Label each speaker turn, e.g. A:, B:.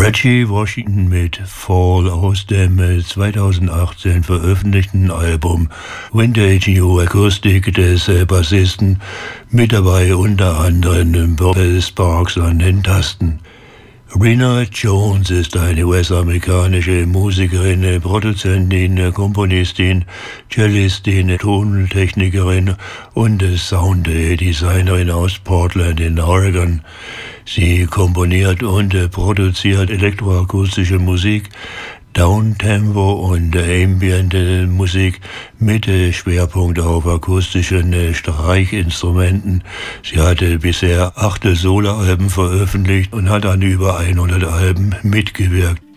A: Reggie Washington mit Fall aus dem 2018 veröffentlichten Album Vintage New Acoustic des Bassisten, mit dabei unter anderem Bob Sparks an den Tasten. Rena Jones ist eine US-amerikanische Musikerin, Produzentin, Komponistin, Cellistin, Tontechnikerin und Sounddesignerin aus Portland in Oregon. Sie komponiert und produziert elektroakustische Musik, Downtempo und ambiente Musik mit Schwerpunkt auf akustischen Streichinstrumenten. Sie hatte bisher 8 Soloalben veröffentlicht und hat an über 100 Alben mitgewirkt.